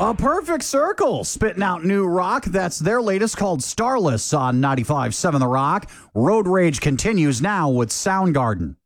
A Perfect Circle, spitting out new rock. That's their latest, called Starless, on 95.7 The Rock. Road Rage continues now with Soundgarden.